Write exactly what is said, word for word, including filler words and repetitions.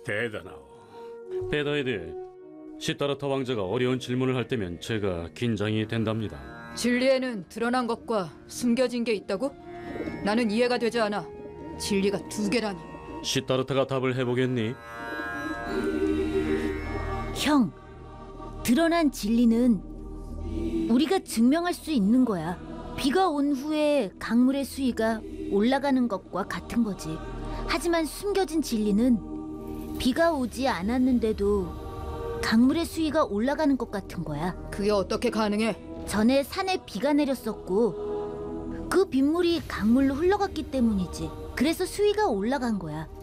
대단하오. 베다이드, 시타르타 왕자가 어려운 질문을 할 때면 제가 긴장이 된답니다. 진리에는 드러난 것과 숨겨진 게 있다고? 나는 이해가 되지 않아. 진리가 두 개라니. 시타르타가 답을 해보겠니? 형, 드러난 진리는 우리가 증명할 수 있는 거야. 비가 온 후에 강물의 수위가 올라가는 것과 같은 거지. 하지만 숨겨진 진리는 비가 오지 않았는데도 강물의 수위가 올라가는 것 같은 거야. 그게 어떻게 가능해? 전에 산에 비가 내렸었고 그 빗물이 강물로 흘러갔기 때문이지. 그래서 수위가 올라간 거야.